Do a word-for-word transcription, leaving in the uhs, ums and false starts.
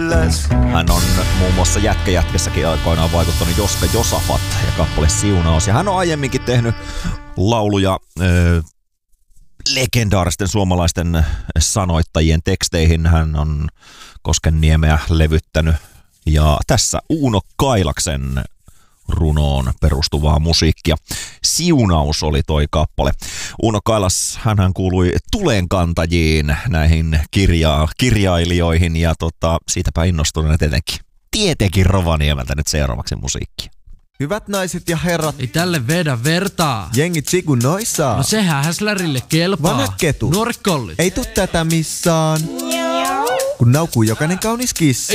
ylläs. Hän on muun muassa Jätkä Jätkässäkin aikoinaan vaikuttanut Joska Josafat ja kappale Siunaus. Ja hän on aiemminkin tehnyt lauluja ö, legendaaristen suomalaisten sanoittajien teksteihin. Hän on Koskenniemeä levyttänyt. Ja tässä Uuno Kailaksen runoon perustuvaa musiikkia. Siunaus oli toi kappale. Uuno Kailas, hänhän kuului tulenkantajiin, näihin kirja- kirjailijoihin ja tota, siitäpä innostuneena tietenkin. Tietenkin Rovaniemeltä nyt seuraavaksi musiikkia. Hyvät naiset ja herrat, Ei tälle vedä vertaa. jengi tsiku noissa. No sehän häslärille kelpaa. Vanhat ketut. Nuoret kollit. Ei tuu tätä missään, kun naukuu jokainen kaunis kissa.